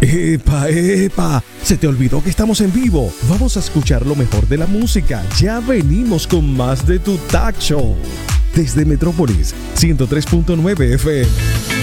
¡Epa, epa! Se te olvidó que estamos en vivo. Vamos a escuchar lo mejor de la música. Ya venimos con más de tu Talk Show. Desde Metrópolis 103.9 FM.